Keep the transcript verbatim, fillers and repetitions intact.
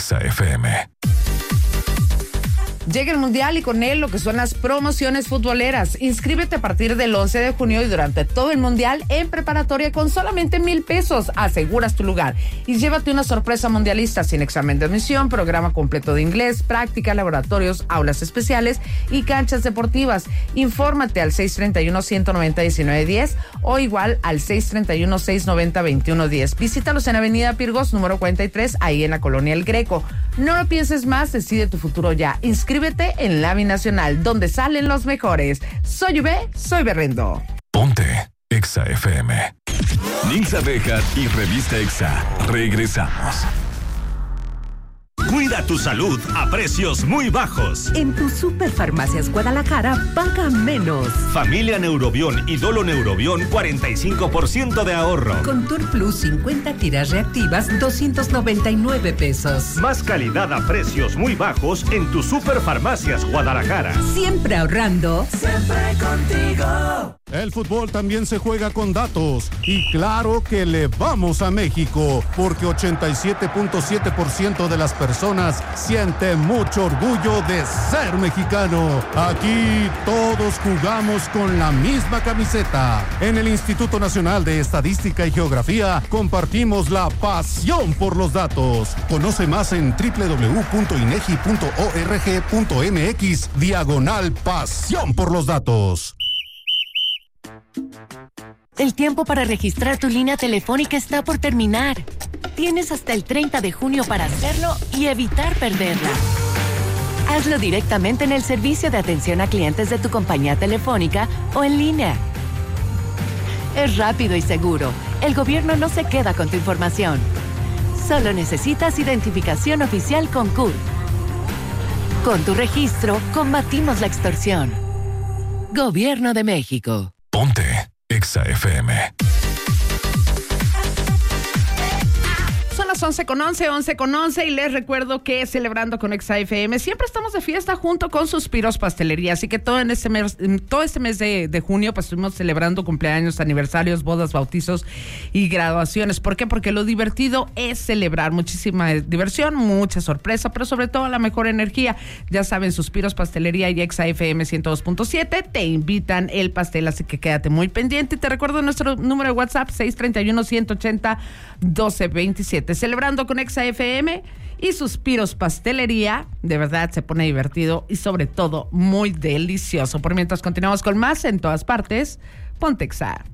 Exa F M. Llega el Mundial y con él lo que son las promociones futboleras. Inscríbete a partir del once de junio y durante todo el Mundial en preparatoria con solamente mil pesos. Aseguras tu lugar y llévate una sorpresa mundialista sin examen de admisión, programa completo de inglés, práctica, laboratorios, aulas especiales y canchas deportivas. Infórmate al seis treinta y uno, ciento noventa, diecinueve diez o igual al seis treinta y uno, seiscientos noventa, veintiuno diez. Visítalos en Avenida Pirgos, número cuarenta y tres, ahí en la colonia El Greco. No lo pienses más, decide tu futuro ya. Inscríbete en la Binacional, donde salen los mejores. Soy V, soy Berrendo. Ponte Exa F M. Nilsa Bejar y Revista Exa. Regresamos. Cuida tu salud a precios muy bajos. En tu Superfarmacias Guadalajara paga menos. Familia Neurobión y Dolo Neurobión, cuarenta y cinco por ciento de ahorro. Contour Plus cincuenta tiras reactivas, doscientos noventa y nueve pesos. Más calidad a precios muy bajos en tu Superfarmacias Guadalajara. Siempre ahorrando. Siempre contigo. El fútbol también se juega con datos. Y claro que le vamos a México, porque ochenta y siete punto siete por ciento de las personas siente mucho orgullo de ser mexicano. Aquí todos jugamos con la misma camiseta. En el Instituto Nacional de Estadística y Geografía compartimos la pasión por los datos. Conoce más en doble u doble u doble u punto inegi punto org punto mx diagonal pasión por los datos. El tiempo para registrar tu línea telefónica está por terminar. Tienes hasta el treinta de junio para hacerlo y evitar perderla. Hazlo directamente en el servicio de atención a clientes de tu compañía telefónica o en línea. Es rápido y seguro. El gobierno no se queda con tu información. Solo necesitas identificación oficial con C U R. Con tu registro, combatimos la extorsión. Gobierno de México. Ponte Exa F M. Son las once con once, once con once y les recuerdo que celebrando con Exa F M siempre estamos de fiesta junto con Suspiros Pastelería, así que todo en este mes, todo este mes de, de junio pues estuvimos celebrando cumpleaños, aniversarios, bodas, bautizos y graduaciones. ¿Por qué? Porque lo divertido es celebrar, muchísima diversión, mucha sorpresa, pero sobre todo la mejor energía. Ya saben, Suspiros Pastelería y Exa F M ciento dos punto siete te invitan el pastel, así que quédate muy pendiente y te recuerdo nuestro número de WhatsApp seis treinta y uno, ciento ochenta, doce veintisiete. Celebrando con Exa F M y Suspiros Pastelería, de verdad se pone divertido y sobre todo muy delicioso. Por mientras continuamos con más en todas partes, ponte Exa.